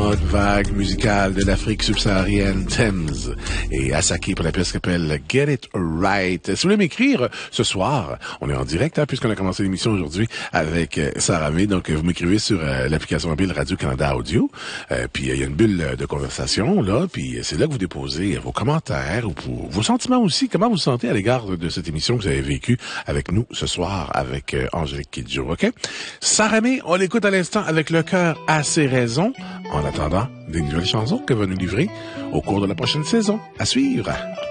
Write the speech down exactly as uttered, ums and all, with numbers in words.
haute vague musicale de l'Afrique subsaharienne, Thames, et Asake pour la pièce qui s'appelle Get It Right. Si vous voulez m'écrire ce soir, on est en direct, hein, puisqu'on a commencé l'émission aujourd'hui avec euh, Sarah May, donc vous m'écrivez sur euh, l'application mobile Radio-Canada Audio, euh, puis il euh, y a une bulle de conversation, là, puis c'est là que vous déposez vos commentaires, ou pour, vos sentiments aussi, comment vous vous sentez à l'égard de, de cette émission que vous avez vécue avec nous ce soir, avec euh, Angélique Kidjo, OK? Sarah May, on l'écoute à l'instant avec le cœur à ses raisons, en attendant des nouvelles chansons que va nous livrer au cours de la prochaine saison. À suivre!